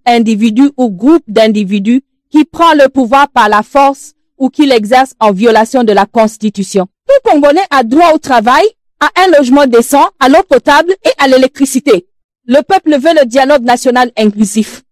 individu ou groupe d'individus qui prend le pouvoir par la force ou qui l'exerce en violation de la Constitution. Tout Congolais a droit au travail, à un logement décent, à l'eau potable et à l'électricité. Le peuple veut le dialogue national inclusif.